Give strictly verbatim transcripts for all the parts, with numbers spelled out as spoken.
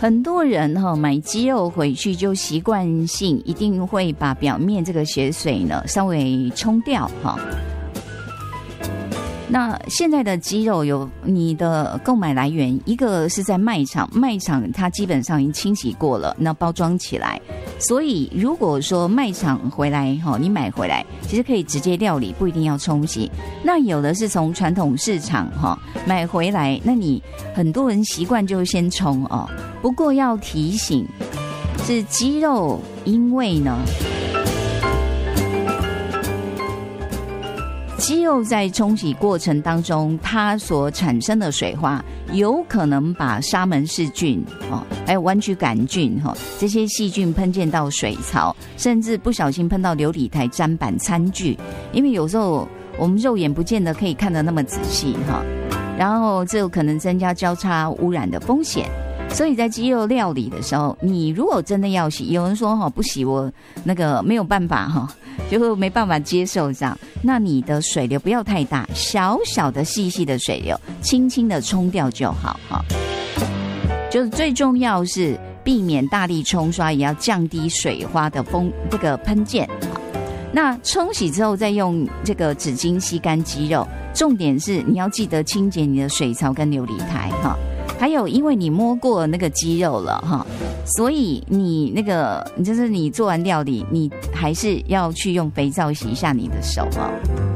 很多人哈、哦、买鸡肉回去就习惯性一定会把表面这个血水呢稍微冲掉哈。那现在的鸡肉有你的购买来源，一个是在卖场，卖场它基本上已经清洗过了，那包装起来。所以如果说卖场回来哈，你买回来其实可以直接料理，不一定要冲洗。那有的是从传统市场哈买回来，那你很多人习惯就先冲哦。不过要提醒，是鸡肉，因为呢。鸡肉在冲洗过程当中，它所产生的水花，有可能把沙门氏菌哦，还有弯曲杆菌哈、哦、这些细菌喷溅到水槽，甚至不小心喷到流理台、砧板、餐具。因为有时候我们肉眼不见得可以看得那么仔细哈、哦，然后这有可能增加交叉污染的风险。所以在鸡肉料理的时候，你如果真的要洗，有人说哈不洗我那个没有办法哈，就没办法接受这样，那你的水流不要太大，小小的细细的水流，轻轻的冲掉就好哈。就是最重要是避免大力冲刷，也要降低水花的风这个喷溅。那冲洗之后再用这个纸巾吸干鸡肉，重点是你要记得清洁你的水槽跟流理台哈。还有，因为你摸过那个鸡肉了哈，所以你那个，就是你做完料理，你还是要去用肥皂洗一下你的手啊。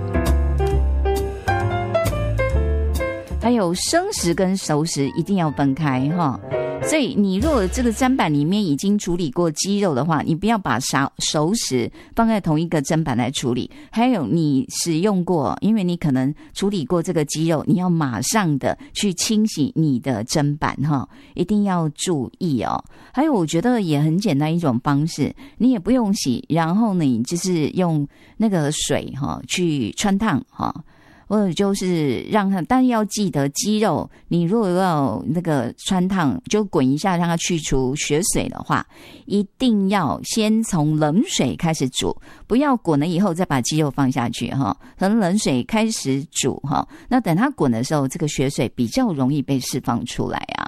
还有生食跟熟食一定要分开哈。所以你如果这个砧板里面已经处理过鸡肉的话，你不要把熟食放在同一个砧板来处理。还有你使用过，因为你可能处理过这个鸡肉，你要马上的去清洗你的砧板哈，一定要注意哦。还有我觉得也很简单一种方式，你也不用洗，然后呢你就是用那个水哈去汆烫哈。或者就是让它，但要记得鸡肉，你如果要那个汆烫，就滚一下让它去除血水的话，一定要先从冷水开始煮，不要滚了以后再把鸡肉放下去哈，从冷水开始煮哈。那等它滚的时候，这个血水比较容易被释放出来啊。